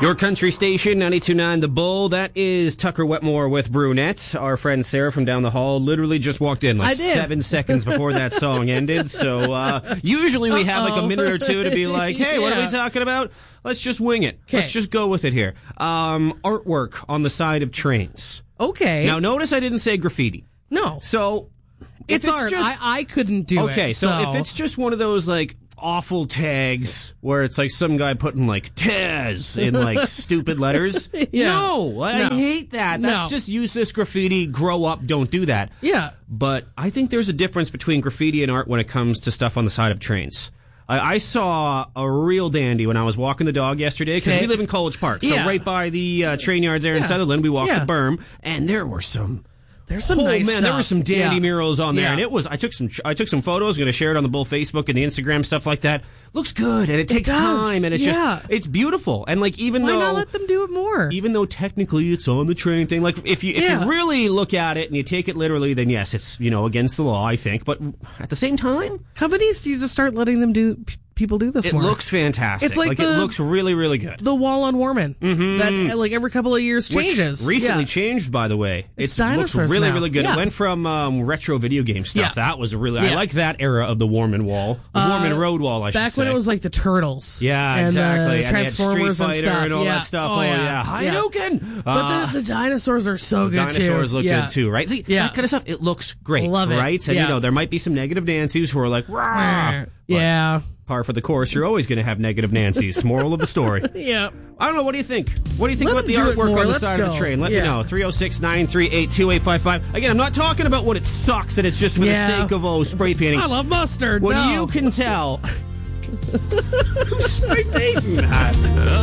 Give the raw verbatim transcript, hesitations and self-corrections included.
Your country station, ninety-two point nine The Bull. That is Tucker Wetmore with Brunette. Our friend Sarah from down the hall literally just walked in like seven seconds before that song ended. So uh, usually we have like a minute or two to be like, hey, what yeah. are we talking about? Let's just wing it. Kay. Let's just go with it here. Um, artwork on the side of trains. Okay. Now notice I didn't say graffiti. No. So it's, it's art. Just, I, I couldn't do okay, it. Okay, so, so if it's just one of those like awful tags where it's like some guy putting like Taz in like stupid letters. Yeah. No, I no. hate that. That's no. just useless graffiti. Grow up. Don't do that. Yeah. But I think there's a difference between graffiti and art when it comes to stuff on the side of trains. I, I saw a real dandy when I was walking the dog yesterday because okay. we live in College Park. So yeah. right by the uh, train yards there yeah. in Sutherland, we walked yeah. the berm and there were some... There's some oh nice man, stuff. there were some dandy yeah. murals on there, yeah. and it was. I took some. I took some photos. Going to share it on the Bull Facebook and the Instagram stuff like that. Looks good, and it takes it time, and it's yeah. just it's beautiful. And like even Why though, not let them do it more? Even though technically it's on the train thing, like if you if yeah. you really look at it and you take it literally, then yes, it's you know against the law, I think. But at the same time, companies need to start letting them do. People do this it more. It looks fantastic. It's like, like the, it looks really, really good. The wall on Warman mm-hmm. that like every couple of years changes. Which recently yeah. changed, by the way. It's it looks really, now. really good. Yeah. It went from um, retro video game stuff. Yeah. That was really. Yeah. I like that era of the Warman wall, the uh, Warman Road wall. I should back say. when it was like the Turtles. Yeah, and exactly. The Transformers and, Street Fighter and, stuff. and all yeah. that stuff. Oh, oh yeah, yeah, Hadouken. Yeah. But uh, the, the dinosaurs are so good dinosaurs too. Dinosaurs look yeah. good too, right? See, yeah. that kind of stuff. It looks great, love it. right? And yeah. you know, there might be some negative Nancys who are like, rah. Yeah. Par for the course, you're always going to have negative Nancys. Moral of the story. Yeah. I don't know. What do you think? What do you think Let about the artwork on the Let's side go. of the train? Let yeah. me know. three oh six, nine three eight, two eight five five. Again, I'm not talking about what it sucks and it's just for yeah. the sake of, oh, spray painting. I love mustard. What no. you can tell. Spray painting that.